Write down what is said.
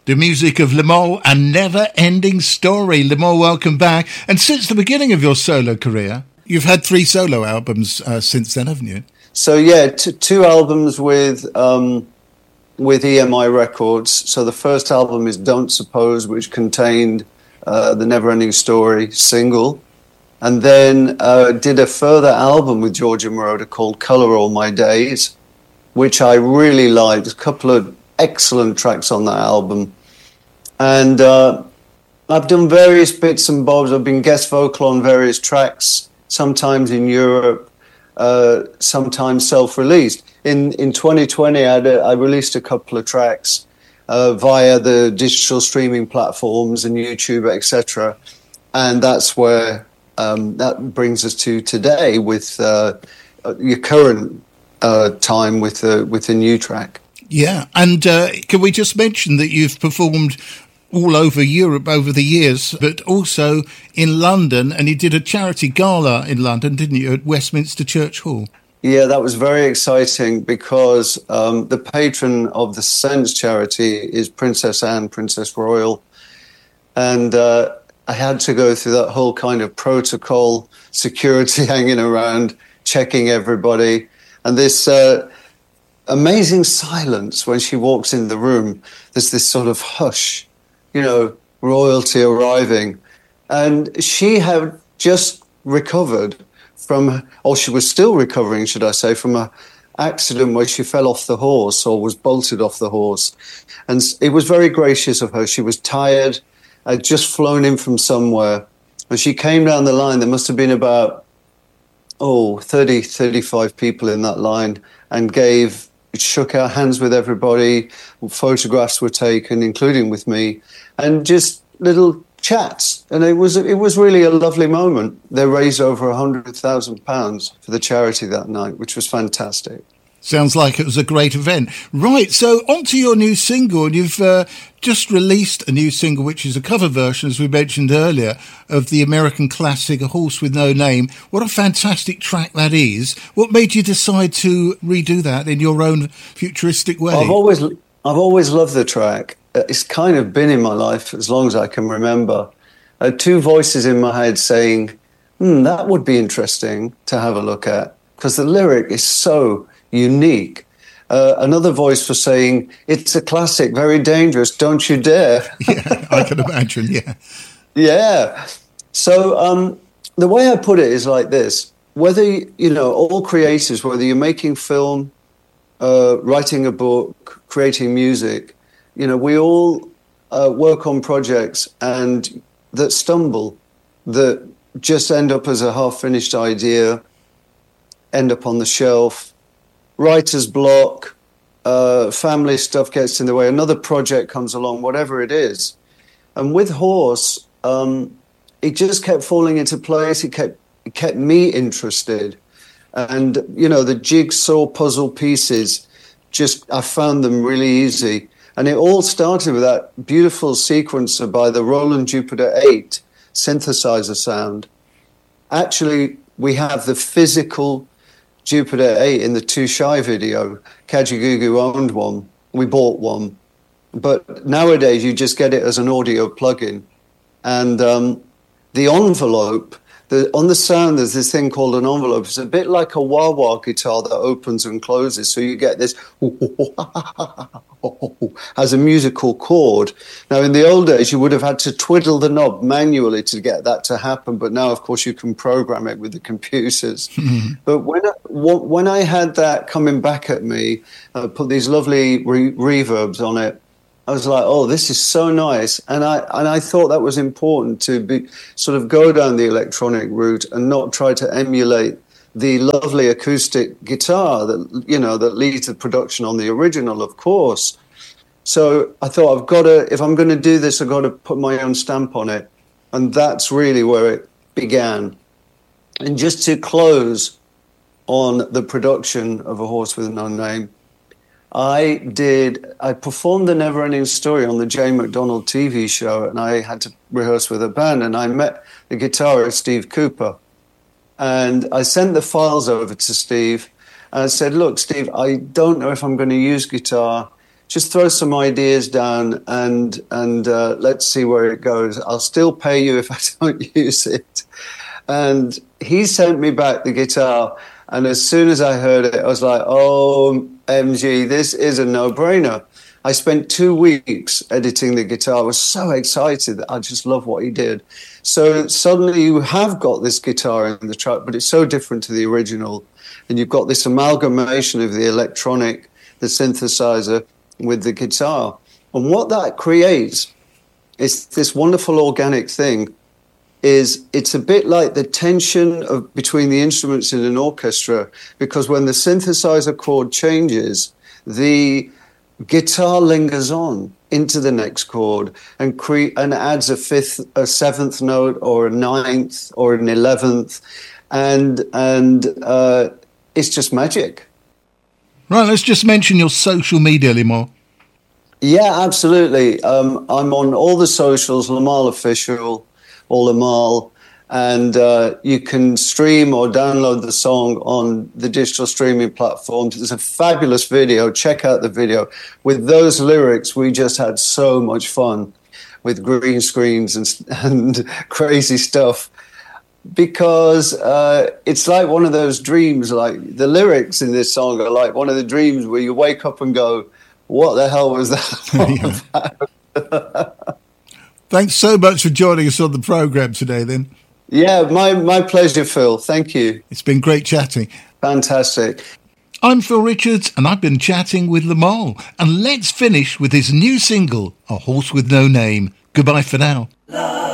The music of Lamont and Never Ending Story. Lamont, welcome back. And since the beginning of your solo career, you've had 3 solo albums since then, haven't you? So yeah, 2 albums with EMI Records. So the first album is Don't Suppose, which contained the Never Ending Story single. And then did a further album with Giorgio Moroder called Colour All My Days, which I really liked. A couple of excellent tracks on that album. And I've done various bits and bobs. I've been guest vocal on various tracks, sometimes in Europe, sometimes self-released. In 2020, I released a couple of tracks via the digital streaming platforms and YouTube, etc. And that's where that brings us to today with your current time with the new track. Yeah, and can we just mention that you've performed all over Europe over the years, but also in London, and you did a charity gala in London, didn't you, at Westminster Church Hall? Yeah, that was very exciting because the patron of the Sense charity is Princess Anne, Princess Royal, and I had to go through that whole kind of protocol, security hanging around, checking everybody, and this amazing silence when she walks in the room. There's this sort of hush, you know, royalty arriving. And she had just recovered from, or she was still recovering, should I say, from an accident where she fell off the horse or was bolted off the horse. And it was very gracious of her. She was tired, had just flown in from somewhere. And she came down the line. There must have been about, 30, 35 people in that line, and shook our hands with everybody. Photographs were taken, including with me, and just little chats. And it was really a lovely moment. They raised over £100,000 for the charity that night, which was fantastic. Sounds like it was a great event. Right, so on to your new single. You've just released a new single, which is a cover version, as we mentioned earlier, of the American classic, A Horse With No Name. What a fantastic track that is. What made you decide to redo that in your own futuristic way? I've always loved the track. It's kind of been in my life as long as I can remember. 2 voices in my head saying, that would be interesting to have a look at, because the lyric is so unique. Another voice for saying, it's a classic, very dangerous, don't you dare. Yeah, I can imagine, yeah. Yeah. So the way I put it is like this. Whether, all creators, whether you're making film, writing a book, creating music, we all work on projects and that stumble, that just end up as a half-finished idea, end up on the shelf, writer's block, family stuff gets in the way, another project comes along, whatever it is. And with Horse, it just kept falling into place. It kept me interested. And, the jigsaw puzzle pieces, I found them really easy. And it all started with that beautiful sequencer by the Roland Jupiter 8 synthesizer sound. Actually, we have the physical Jupiter 8 in the Too Shy video. Kajagoogoo owned one. We bought one. But nowadays, you just get it as an audio plugin. And the envelope, on the sound, there's this thing called an envelope. It's a bit like a wah-wah guitar that opens and closes. So you get this as a musical chord. Now, in the old days, you would have had to twiddle the knob manually to get that to happen. But now, of course, you can program it with the computers. Mm-hmm. But when I had that coming back at me, put these lovely reverbs on it, I was like, oh, this is so nice. And I thought that was important to sort of go down the electronic route and not try to emulate the lovely acoustic guitar that leads the production on the original, of course. So I thought, if I'm going to do this, I've got to put my own stamp on it. And that's really where it began. And just to close on the production of A Horse With No Name, I performed the Never Ending Story on the Jane McDonald TV show, and I had to rehearse with a band, and I met the guitarist, Steve Cooper. And I sent the files over to Steve, and I said, look, Steve, I don't know if I'm going to use guitar. just throw some ideas down and let's see where it goes. I'll still pay you if I don't use it. And he sent me back the guitar. And as soon as I heard it, I was like, oh, MG, this is a no-brainer. I spent 2 weeks editing the guitar. I was so excited that I just love what he did. So suddenly you have got this guitar in the track, but it's so different to the original. And you've got this amalgamation of the electronic, the synthesizer with the guitar. And what that creates is this wonderful organic thing. It's a bit like the tension between the instruments in an orchestra, because when the synthesizer chord changes, the guitar lingers on into the next chord and adds a seventh note or a ninth or an 11th, and it's just magic. Right, let's just mention your social media, Limahl. Yeah, absolutely. I'm on all the socials, Limahl Official, or Limahl, and you can stream or download the song on the digital streaming platforms. There's a fabulous video. Check out the video. With those lyrics, we just had so much fun with green screens and crazy stuff, because it's like one of those dreams. Like the lyrics in this song are like one of the dreams where you wake up and go, what the hell was that about? Thanks so much for joining us on the programme today, then. Yeah, my pleasure, Phil. Thank you. It's been great chatting. Fantastic. I'm Phil Richards, and I've been chatting with Limahl. And let's finish with his new single, A Horse with No Name. Goodbye for now.